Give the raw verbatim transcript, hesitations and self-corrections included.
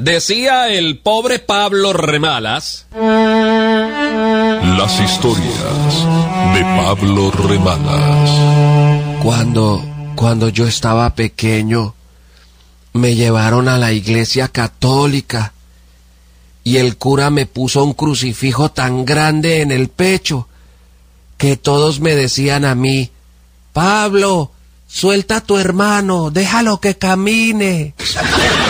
Decía el pobre Pablo Remalas. Las historias de Pablo Remalas. Cuando, cuando yo estaba pequeño, me llevaron a la iglesia católica y el cura me puso un crucifijo tan grande en el pecho que todos me decían a mí: Pablo, suelta a tu hermano, déjalo que camine.